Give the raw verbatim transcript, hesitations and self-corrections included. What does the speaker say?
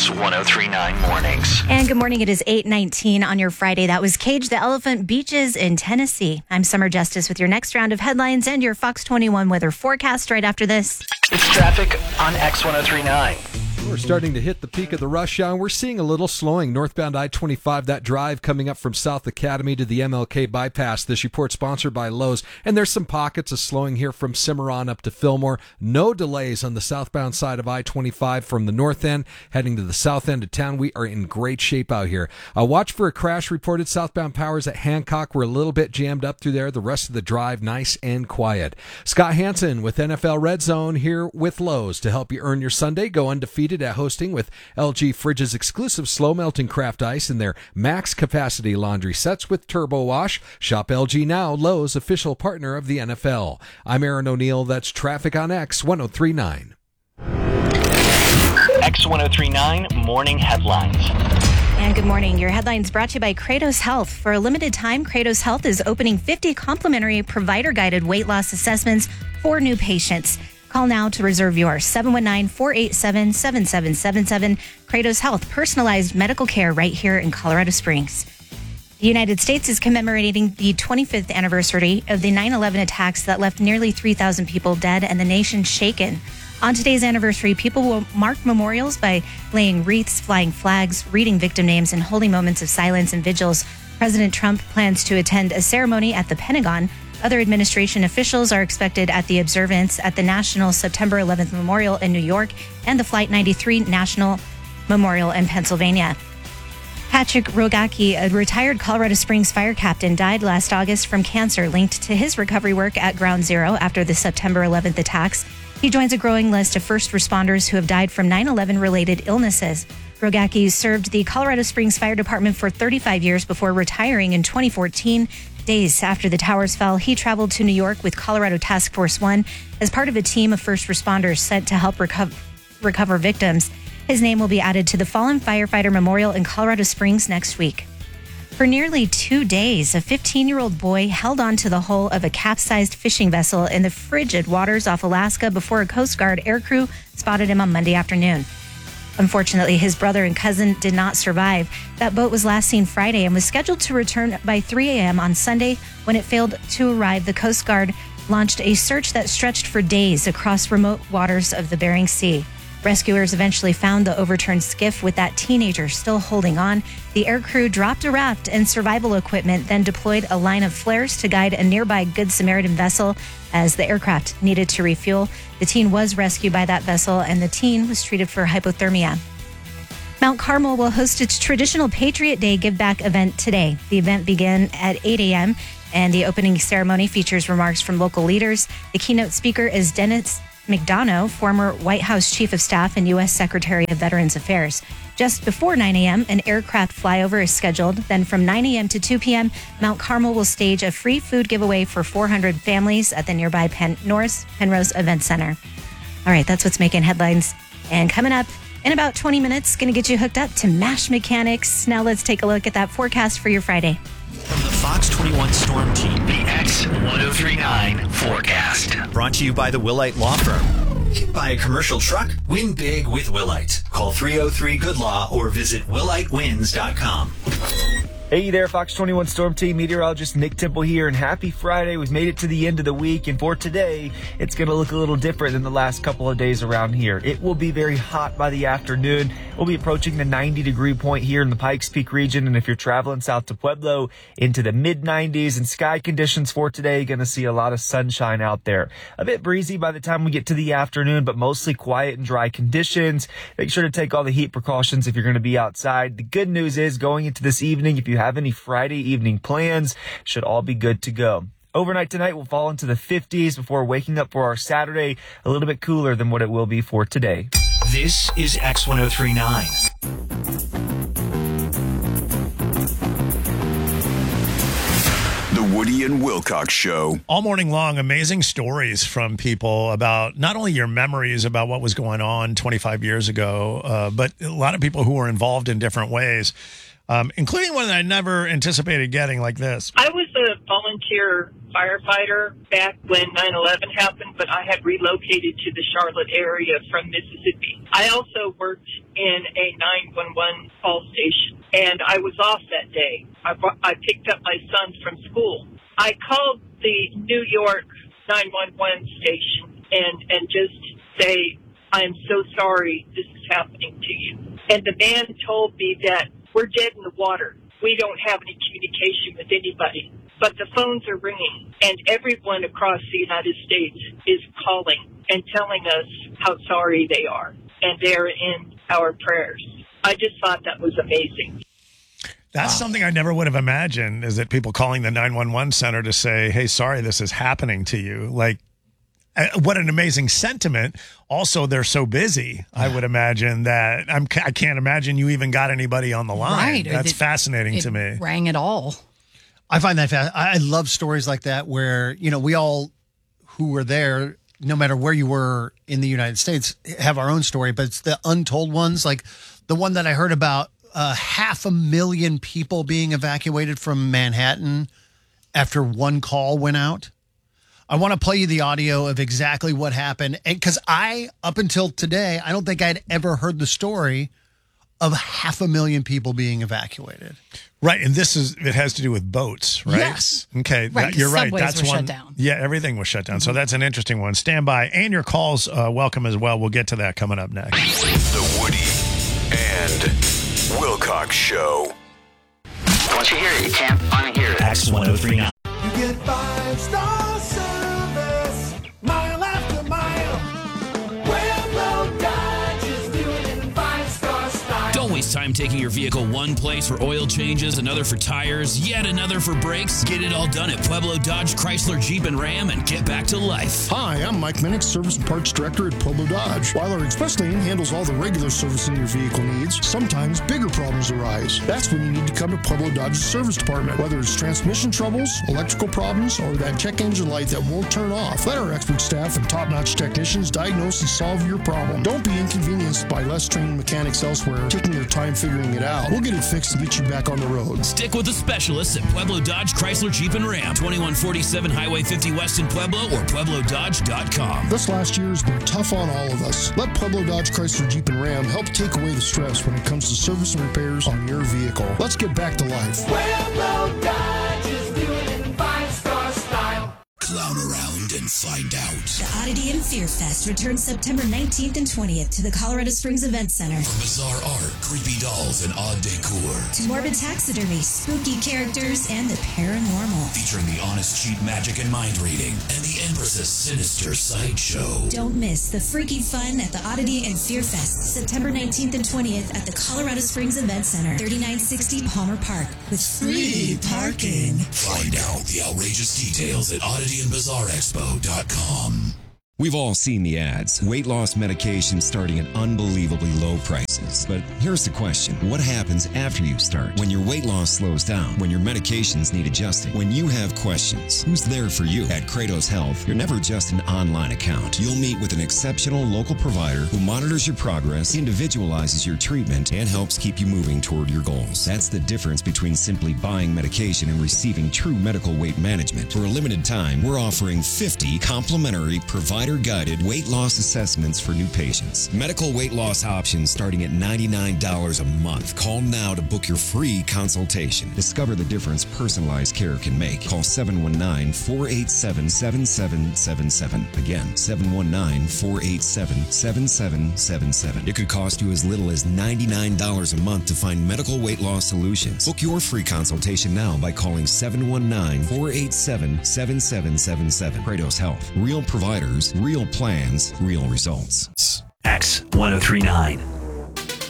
X ten thirty-nine Mornings. And good morning. It is eight nineteen on your Friday. That was Cage the Elephant Beaches in Tennessee. I'm Summer Justice with your next round of headlines and your Fox twenty-one weather forecast right after this. It's traffic on X ten thirty-nine. We're starting to hit the peak of the rush hour. We're seeing a little slowing northbound I twenty-five, that drive coming up from South Academy to the M L K bypass. This report sponsored by Lowe's. And there's some pockets of slowing here from Cimarron up to Fillmore. No delays on the southbound side of I twenty-five from the north end heading to the south end of town. We are in great shape out here. Uh, watch for a crash reported southbound Powers at Hancock. We're a little bit jammed up through there. The rest of the drive nice and quiet. Scott Hansen with N F L Red Zone here with Lowe's to help you earn your Sunday. Go undefeated at hosting with L G Fridge's exclusive slow melting craft ice and their max capacity laundry sets with turbo wash. Shop L G now, Lowe's official partner of the N F L. I'm Aaron O'Neill. That's traffic on X ten thirty-nine. X ten thirty-nine Morning Headlines. And good morning. Your headlines brought to you by Kratos Health. For a limited time, Kratos Health is opening fifty complimentary provider-guided weight loss assessments for new patients. Call now to reserve yours. seven one nine, four eight seven, seven seven seven seven. Kratos Health, personalized medical care right here in Colorado Springs. The United States is commemorating the twenty-fifth anniversary of the nine eleven attacks that left nearly three thousand people dead and the nation shaken. On today's anniversary, people will mark memorials by laying wreaths, flying flags, reading victim names, and holding moments of silence and vigils. President Trump plans to attend a ceremony at the Pentagon. Other administration officials are expected at the observance at the National September eleventh Memorial in New York and the Flight ninety-three National Memorial in Pennsylvania. Patrick Rogacki, a retired Colorado Springs fire captain, died last August from cancer linked to his recovery work at Ground Zero after the September eleventh attacks. He joins a growing list of first responders who have died from nine eleven related illnesses. Rogacki served the Colorado Springs Fire Department for thirty-five years before retiring in twenty fourteen. Days after the towers fell, he traveled to New York with Colorado Task Force One as part of a team of first responders sent to help reco- recover victims. His name will be added to the Fallen Firefighter Memorial in Colorado Springs next week. For nearly two days, a fifteen-year-old boy held onto the hull of a capsized fishing vessel in the frigid waters off Alaska before a Coast Guard aircrew spotted him on Monday afternoon. Unfortunately, his brother and cousin did not survive. That boat was last seen Friday and was scheduled to return by three a.m. on Sunday. When it failed to arrive, the Coast Guard launched a search that stretched for days across remote waters of the Bering Sea. Rescuers eventually found the overturned skiff with that teenager still holding on. The aircrew dropped a raft and survival equipment, then deployed a line of flares to guide a nearby Good Samaritan vessel as the aircraft needed to refuel. The teen was rescued by that vessel, and the teen was treated for hypothermia. Mount Carmel will host its traditional Patriot Day Give Back event today. The event began at eight a.m., and the opening ceremony features remarks from local leaders. The keynote speaker is Dennis McDonough, former White House Chief of Staff and U S Secretary of Veterans Affairs. Just before nine a.m., an aircraft flyover is scheduled. Then from nine a.m. to two p.m., Mount Carmel will stage a free food giveaway for four hundred families at the nearby Pen- Norris Penrose Event Center. All right, that's what's making headlines. And coming up in about twenty minutes, going to get you hooked up to MASH Mechanics. Now let's take a look at that forecast for your Friday. From the Fox twenty-one Storm Team, the X ten thirty-nine Forecast. Brought to you by the Willite Law Firm. Buy a commercial truck? Win big with Willite. Call three oh three good law or visit willite wins dot com. Hey there, Fox twenty-one Storm Team meteorologist Nick Temple here, and happy Friday. We've made it to the end of the week, and for today, it's going to look a little different than the last couple of days around here. It will be very hot by the afternoon. We'll be approaching the ninety degree point here in the Pikes Peak region, and if you're traveling south to Pueblo, into the mid nineties, and sky conditions for today, going to see a lot of sunshine out there. A bit breezy by the time we get to the afternoon, but mostly quiet and dry conditions. Make sure to take all the heat precautions if you're going to be outside. The good news is, going into this evening, if you have any Friday evening plans, should all be good to go. Overnight tonight will fall into the fifties before waking up for our Saturday, a little bit cooler than what it will be for today. This is X ten thirty-nine. The Woody and Wilcox Show. All morning long, amazing stories from people about not only your memories about what was going on twenty-five years ago, uh, but a lot of people who were involved in different ways. Um, including one that I never anticipated getting, like this. I was a volunteer firefighter back when nine eleven happened, but I had relocated to the Charlotte area from Mississippi. I also worked in a nine one one call station, and I was off that day. I, I picked up my son from school. I called the New York nine one one station and, and just say, I am so sorry this is happening to you. And the man told me that we're dead in the water. We don't have any communication with anybody. But the phones are ringing, and everyone across the United States is calling and telling us how sorry they are, and they're in our prayers. I just thought that was amazing. That's wow. something I never would have imagined, is that people calling the nine one one center to say, hey, sorry, this is happening to you. Like, what an amazing sentiment. Also, they're so busy, yeah. I would imagine, that I'm, I can't imagine you even got anybody on the line. Right. That's it, fascinating it to me. Rang it all. I find that fast. I love stories like that where, you know, we all who were there, no matter where you were in the United States, have our own story, but it's the untold ones. Like the one that I heard about, uh, half a million people being evacuated from Manhattan after one call went out. I want to play you the audio of exactly what happened. And because I, up until today, I don't think I'd ever heard the story of half a million people being evacuated. Right. And this is, it has to do with boats, right? Yes. Okay. Right, that, you're right. subways That's were one. shut down. Yeah. Everything was shut down. Mm-hmm. So that's an interesting one. Stand by. And your calls, uh, welcome as well. We'll get to that coming up next. The Woody and Wilcox Show. Once you hear it, you can't unhear it. X one oh three nine. You get five star service, mile after mile. Pueblo Dodge is doing in five star style. Don't waste time taking your vehicle one place for oil changes, another for tires, yet another for brakes. Get it all done at Pueblo Dodge, Chrysler, Jeep, and Ram and get back to life. Hi, I'm Mike Minnick, Service and Parts Director at Pueblo Dodge. While our express lane handles all the regular servicing your vehicle needs, sometimes bigger problems arise. That's when you need to come to Pueblo Dodge's service department. Whether it's transmission troubles, electrical problems, or that check engine light that won't turn off, let our expert staff and top-notch technicians diagnose and solve your problem. Don't be inconvenienced by less trained mechanics elsewhere taking their time figuring it out. We'll get it fixed to get you back on the road. Stick with the specialists at Pueblo Dodge, Chrysler, Jeep, and Ram. twenty-one forty-seven Highway fifty West in Pueblo or Pueblo Dodge dot com. This last year has been tough on all of us. Let Pueblo Dodge, Chrysler, Jeep, and Ram help take away the stress when it comes to service and repairs on your vehicle. Let's get back to life. Pueblo Dodge is doing it in five star style. Clown around and find out. The Oddity and Fear Fest returns September nineteenth and twentieth to the Colorado Springs Event Center. From bizarre art, creepy dolls, and odd decor, to morbid taxidermy, spooky characters, and the paranormal. Featuring the honest, cheap magic and mind reading, and the Empress's sinister sideshow. Don't miss the freaky fun at the Oddity and Fear Fest, September nineteenth and twentieth at the Colorado Springs Event Center, thirty-nine sixty Palmer Park, with free parking. Find out the outrageous details at oddity and bizarre expo dot com. We've all seen the ads. Weight loss medication starting at unbelievably low prices. But here's the question. What happens after you start? When your weight loss slows down? When your medications need adjusting? When you have questions? Who's there for you? At Kratos Health, you're never just an online account. You'll meet with an exceptional local provider who monitors your progress, individualizes your treatment, and helps keep you moving toward your goals. That's the difference between simply buying medication and receiving true medical weight management. For a limited time, we're offering fifty complimentary provider guided weight loss assessments for new patients. Medical weight loss options starting at ninety-nine dollars a month. Call now to book your free consultation. Discover the difference personalized care can make. Call seven one nine, four eight seven, seven seven seven seven. Again, seven one nine, four eight seven, seven seven seven seven. It could cost you as little as ninety-nine dollars a month to find medical weight loss solutions. Book your free consultation now by calling seven one nine, four eight seven, seven seven seven seven. Kratos Health. Real providers, real plans, real results. X one oh three nine.